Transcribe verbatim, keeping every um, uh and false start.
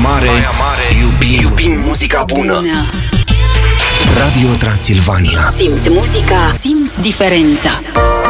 Mare, Baia Mare, iubim, iubim muzica bună. Radio Transilvania. Simți muzica, simți diferența.